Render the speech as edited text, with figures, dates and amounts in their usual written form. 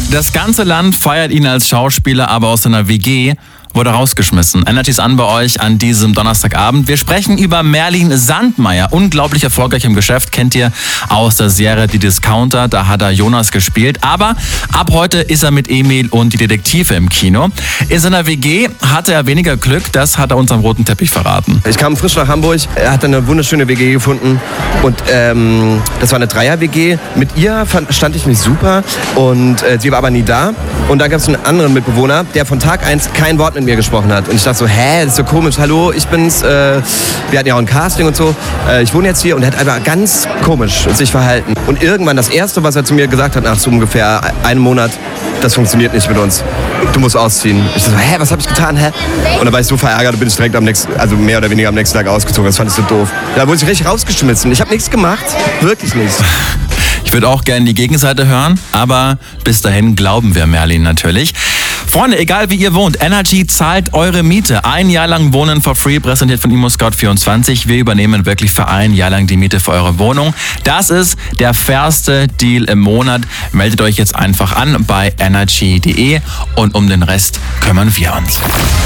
Das ganze Land feiert ihn als Schauspieler, aber aus seiner WG wurde rausgeschmissen. Energy's an bei euch an diesem Donnerstagabend. Wir sprechen über Merlin Sandmeier. Unglaublich erfolgreich im Geschäft. Kennt ihr aus der Serie Die Discounter. Da hat er Jonas gespielt. Aber ab heute ist er mit Emil und die Detektive im Kino. In seiner WG hatte er weniger Glück. Das hat er uns am roten Teppich verraten. Ich kam frisch nach Hamburg. Er hat eine wunderschöne WG gefunden. Und das war eine Dreier-WG. Mit ihr stand ich mich super. Und sie war aber nie da. Und dann gab es einen anderen Mitbewohner, der von Tag 1 kein Wort mit mir gesprochen hat. Und ich dachte so, das ist so komisch. Hallo, ich bin's. Wir hatten ja auch ein Casting und so. Ich wohne jetzt hier. Und er hat einfach ganz komisch sich verhalten. Und irgendwann das Erste, was er zu mir gesagt hat, nach so ungefähr einem Monat, das funktioniert nicht mit uns. Du musst ausziehen. Ich dachte so, was habe ich getan? Und dann war ich so verärgert und bin ich direkt mehr oder weniger am nächsten Tag ausgezogen. Das fand ich so doof. Da wurde ich richtig rausgeschmissen. Ich habe nichts gemacht. Wirklich nichts. Ich würde auch gerne die Gegenseite hören, aber bis dahin glauben wir Merlin natürlich. Freunde, egal wie ihr wohnt, Energy zahlt eure Miete. 1 Jahr lang Wohnen for free, präsentiert von ImmoScout24. Wir übernehmen wirklich für 1 Jahr lang die Miete für eure Wohnung. Das ist der fairste Deal im Monat. Meldet euch jetzt einfach an bei energy.de und um den Rest kümmern wir uns.